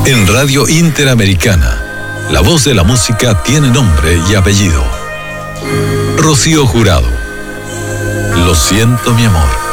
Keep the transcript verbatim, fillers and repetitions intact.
En Radio Interamericana, la voz de la música tiene nombre y apellido. Rocío Jurado. Lo siento, mi amor.